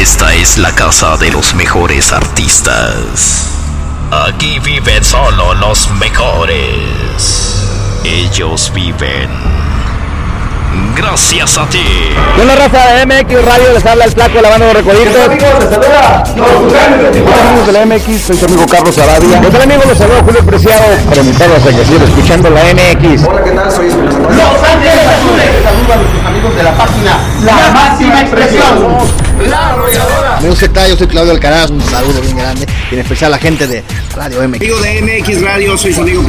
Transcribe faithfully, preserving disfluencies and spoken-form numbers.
Esta es la casa de los mejores artistas. Aquí viven solo los mejores. Ellos viven gracias a ti. Con la raza de M X Radio les habla el Flaco, la banda de los Recoditos. Hola amigos, les saluda Hola amigos de la M X, soy su amigo Carlos Arabia. Hola amigos, les saluda Julio Preciado para invitarlos a que sigan escuchando la M X. Hola, ¿qué tal? Soy Esperanza. Los Ángeles Azules. Saludos a nuestros amigos de la página La Máxima Expresión. La Arrolladora. Amigos, ¿qué tal? Yo soy Claudio Alcaraz, un saludo bien grande y en especial a la gente de Radio M X. Amigo de M X Radio, soy su amigo